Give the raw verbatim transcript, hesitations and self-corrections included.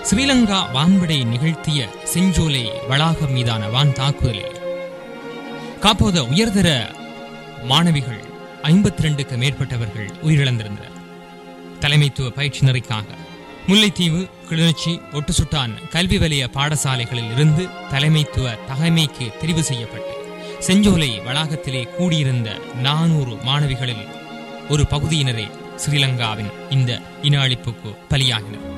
ஸ்ரீலங்கா வான்படை நிகழ்த்திய செஞ்சோலை வளாகம் மீதான வான் தாக்குதலில் காப்போத உயர்தர மாணவிகள் ஐம்பத்தி ரெண்டுக்கு மேற்பட்டவர்கள் உயிரிழந்திருந்தனர். தலைமைத்துவ பயிற்சி நெறிக்காக முல்லைத்தீவு, கிளிநொச்சி, ஒட்டுசுட்டான் கல்வி வலய பாடசாலைகளில் இருந்து தலைமைத்துவ தகைமைக்கு தெரிவு செய்யப்பட்டு செஞ்சோலை வளாகத்திலே கூடியிருந்த நானூறு மாணவிகளில் ஒரு பகுதியினரே ஸ்ரீலங்காவின் இந்த இன அழிப்புக்கு பலியாகினர்.